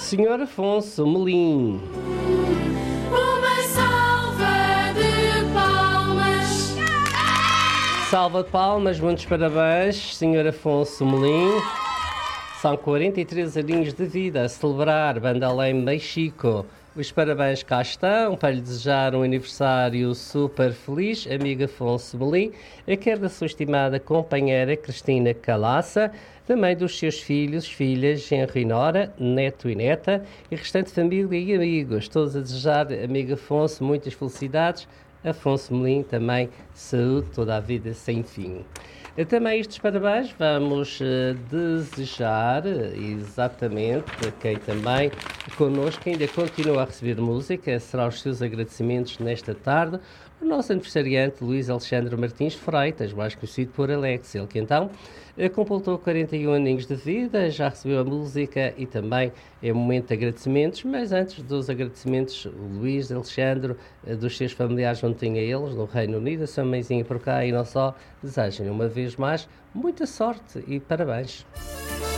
Senhor Afonso Melim. Uma salva de palmas. Salva de palmas, muitos parabéns, Senhor Afonso Melim. São 43 aninhos de vida a celebrar, Bandalém Mexico. Os parabéns cá estão para lhe desejar um aniversário super feliz, amigo Afonso Melim, quer da sua estimada companheira Cristina Calaça, também dos seus filhos, filhas, genro e nora, neto e neta, e restante família e amigos. Todos a desejar, amigo Afonso, muitas felicidades. Afonso Melim também saúde toda a vida sem fim. Também estes parabéns vamos desejar exatamente a quem também connosco ainda continua a receber música, será os seus agradecimentos nesta tarde, o nosso aniversariante Luís Alexandre Martins Freitas, mais conhecido por Alex, ele que então completou 41 aninhos de vida, já recebeu a música e também é um momento de agradecimentos, mas antes dos agradecimentos, o Luís Alexandre, dos seus familiares onde tinha eles, no Reino Unido, a sua mãezinha por cá e não só, desejem uma vez mais muita sorte e parabéns.